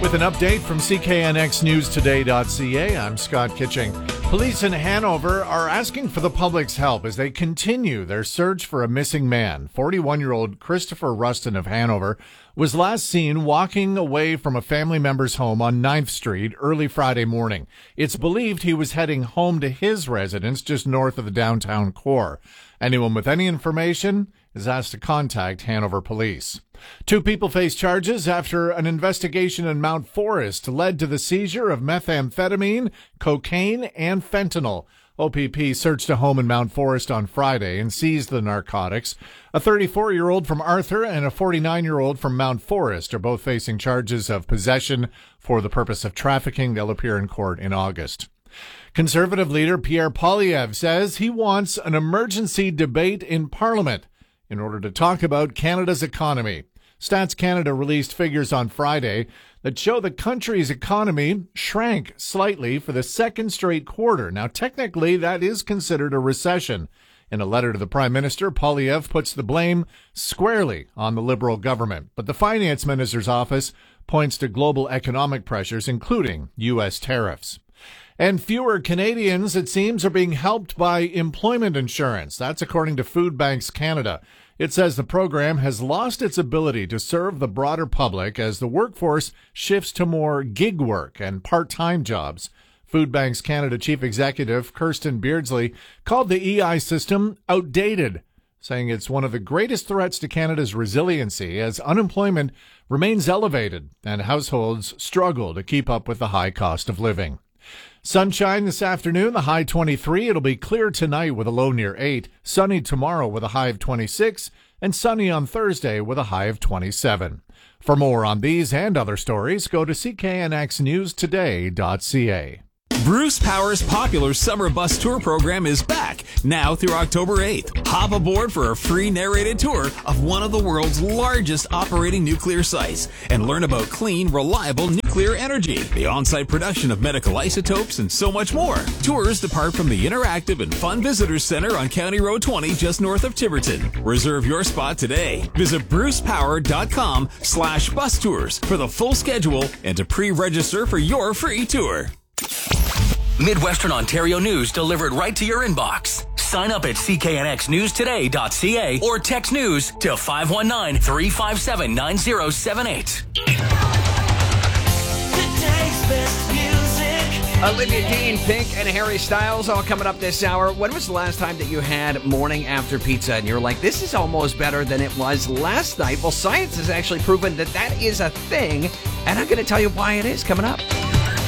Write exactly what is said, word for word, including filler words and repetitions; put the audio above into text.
With an update from C K N X News Today dot C A, I'm Scott Kitching. Police in Hanover are asking for the public's help as they continue their search for a missing man. forty-one-year-old Christopher Rustin of Hanover was last seen walking away from a family member's home on ninth Street early Friday morning. It's believed he was heading home to his residence just north of the downtown core. Anyone with any information is asked to contact Hanover Police. Two people face charges after an investigation in Mount Forest led to the seizure of methamphetamine, cocaine, and fentanyl. O P P searched a home in Mount Forest on Friday and seized the narcotics. A thirty-four-year-old from Arthur and a forty-nine-year-old from Mount Forest are both facing charges of possession for the purpose of trafficking. They'll appear in court in August. Conservative leader Pierre Poilievre says he wants an emergency debate in Parliament in order to talk about Canada's economy. Stats Canada released figures on Friday that show the country's economy shrank slightly for the second straight quarter. Now, technically, that is considered a recession. In a letter to the Prime Minister, Poilievre puts the blame squarely on the Liberal government. But the Finance Minister's office points to global economic pressures, including U S tariffs. And fewer Canadians, it seems, are being helped by employment insurance. That's according to Food Banks Canada. It says the program has lost its ability to serve the broader public as the workforce shifts to more gig work and part-time jobs. Food Banks Canada Chief Executive Kirsten Beardsley called the E I system outdated, saying it's one of the greatest threats to Canada's resiliency as unemployment remains elevated and households struggle to keep up with the high cost of living. Sunshine this afternoon, the high twenty-three. It'll be clear tonight with a low near eight. Sunny tomorrow with a high of twenty-six. And sunny on Thursday with a high of twenty-seven. For more on these and other stories, go to C K N X News Today dot C A. Bruce Power's popular summer bus tour program is back now through October eighth. Hop aboard for a free narrated tour of one of the world's largest operating nuclear sites and learn about clean, reliable nuclear energy, the on-site production of medical isotopes, and so much more. Tours depart from the interactive and fun visitors center on County Road twenty just north of Tiverton. Reserve your spot today. Visit bruce power dot com slash bus tours for the full schedule and to pre-register for your free tour. Midwestern Ontario news delivered right to your inbox. Sign up at C K N X News Today dot C A or text news to five one nine, three five seven, nine zero seven eight. Olivia Dean, Pink, and Harry Styles all coming up this hour. When was the last time that you had morning after pizza and you're like, this is almost better than it was last night? Well, science has actually proven that that is a thing, and I'm going to tell you why it is coming up.